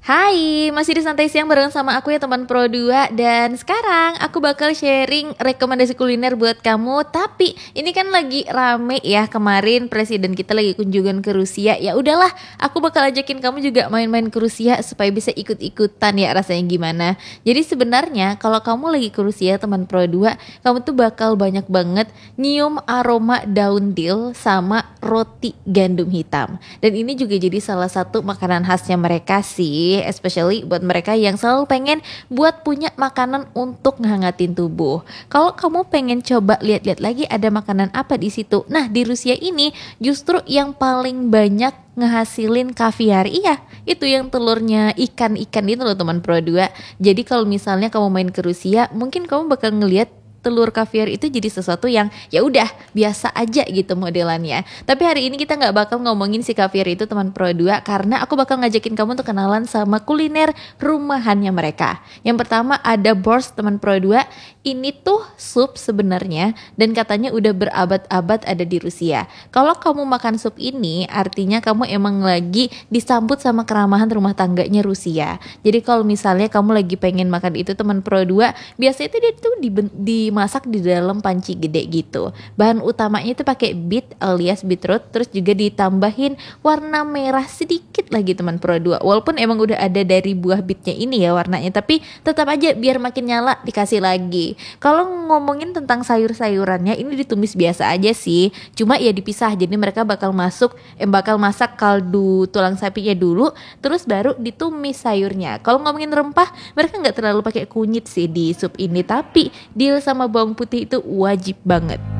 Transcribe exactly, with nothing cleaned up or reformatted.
Hai, masih di Santai Siang bareng sama aku ya teman Pro dua. Dan sekarang aku bakal sharing rekomendasi kuliner buat kamu. Tapi ini kan lagi rame ya, kemarin presiden kita lagi kunjungan ke Rusia. Ya udahlah, aku bakal ajakin kamu juga main-main ke Rusia supaya bisa ikut-ikutan ya rasanya gimana. Jadi sebenarnya kalau kamu lagi ke Rusia teman Pro dua, kamu tuh bakal banyak banget nyium aroma daun dill sama roti gandum hitam. Dan ini juga jadi salah satu makanan khasnya mereka sih, especially buat mereka yang selalu pengen buat punya makanan untuk ngehangatin tubuh. Kalau kamu pengen coba lihat-lihat lagi ada makanan apa di situ. Nah, di Rusia ini justru yang paling banyak ngehasilin kaviar. Iya, itu yang telurnya ikan-ikan itu loh teman Pro dua. Jadi kalau misalnya kamu main ke Rusia, mungkin kamu bakal ngelihat telur kaviar itu jadi sesuatu yang ya udah biasa aja gitu modelannya. Tapi hari ini kita nggak bakal ngomongin si kaviar itu teman Pro dua, karena aku bakal ngajakin kamu untuk kenalan sama kuliner rumahannya mereka. Yang pertama ada Borsch teman Pro dua. Ini tuh sup sebenarnya dan katanya udah berabad-abad ada di Rusia. Kalau kamu makan sup ini artinya kamu emang lagi disambut sama keramahan rumah tangganya Rusia. Jadi kalau misalnya kamu lagi pengen makan itu teman Pro dua, biasanya itu dia tuh di, di masak di dalam panci gede gitu. Bahan utamanya itu pakai beet alias beetroot, terus juga ditambahin warna merah sedikit lagi teman Pro dua. Walaupun emang udah ada dari buah beetnya ini ya warnanya, tapi tetap aja biar makin nyala dikasih lagi. Kalau ngomongin tentang sayur-sayurannya, ini ditumis biasa aja sih. Cuma ya dipisah, jadi mereka bakal masuk eh bakal masak kaldu tulang sapinya dulu, terus baru ditumis sayurnya. Kalau ngomongin rempah, mereka nggak terlalu pakai kunyit sih di sup ini, tapi dill sama bawang putih itu wajib banget.